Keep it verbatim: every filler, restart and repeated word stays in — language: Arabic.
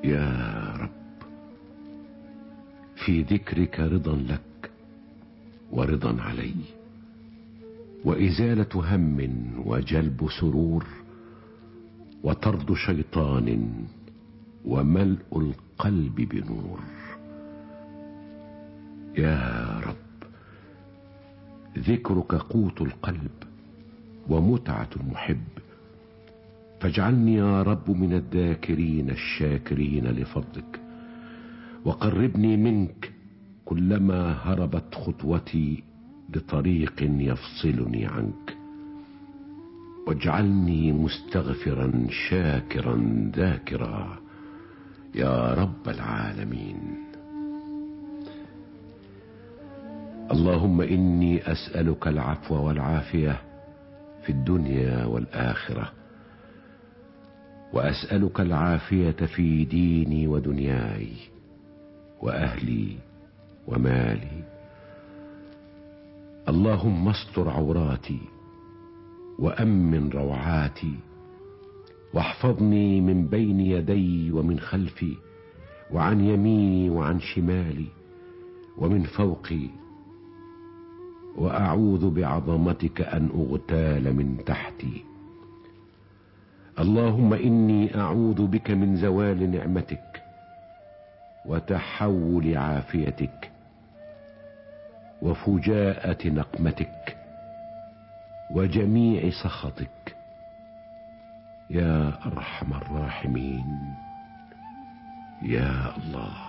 يا رب، في ذكرك رضا لك ورضا علي، وإزالة هم وجلب سرور، وطرد شيطان، وملء القلب بنور. يا رب، ذكرك قوت القلب ومتعة المحب، فاجعلني يا رب من الذاكرين الشاكرين لفضلك، وقربني منك كلما هربت خطوتي لطريق يفصلني عنك، واجعلني مستغفرا شاكرا ذاكرا يا رب العالمين. اللهم إني أسألك العفو والعافية في الدنيا والآخرة، وأسألك العافية في ديني ودنياي وأهلي ومالي. اللهم استر عوراتي وأمن روعاتي، واحفظني من بين يدي ومن خلفي، وعن يميني وعن شمالي ومن فوقي، وأعوذ بعظمتك أن أغتال من تحتي. اللهم إني أعوذ بك من زوال نعمتك وتحول عافيتك وفجاءة نقمتك وجميع سخطك يا أرحم الراحمين يا الله.